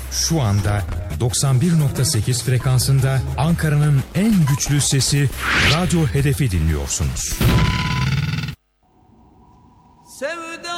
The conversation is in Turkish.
Şu anda 91.8 frekansında Ankara'nın en güçlü sesi Radyo Hedef'i dinliyorsunuz.